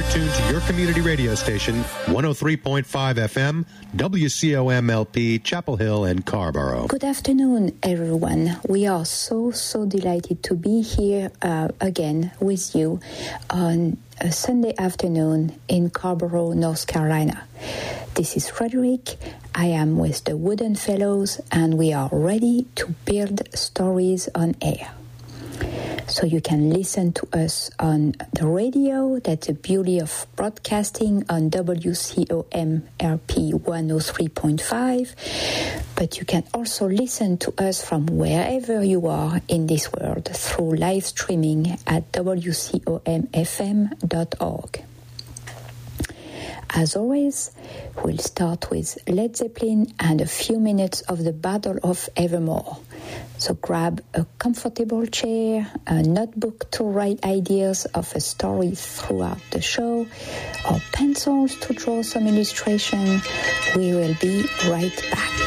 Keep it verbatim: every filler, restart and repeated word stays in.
tuned to your community radio station, one oh three point five F M, W C O M L P, Chapel Hill and Carborough. Good afternoon, everyone. We are so, so delighted to be here uh, again with you on a Sunday afternoon in Carborough, North Carolina. This is Frederick. I am with the Wooden Fellows, and we are ready to build stories on air. So you can listen to us on the radio. That's the beauty of broadcasting on W C O M L P one oh three point five. But you can also listen to us from wherever you are in this world through live streaming at W C O M F M dot org. As always, we'll start with Led Zeppelin and a few minutes of the Battle of Evermore. So grab a comfortable chair, a notebook to write ideas of a story throughout the show, or pencils to draw some illustration. We will be right back.